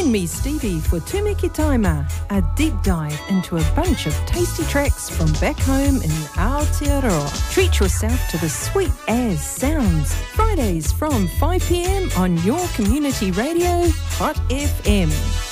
Join me, Stevie, for Tūmeki Taima, a deep dive into a bunch of tasty tracks from back home in Aotearoa. Treat yourself to the sweet as sounds. Fridays from 5 p.m. on your community radio, Hot FM.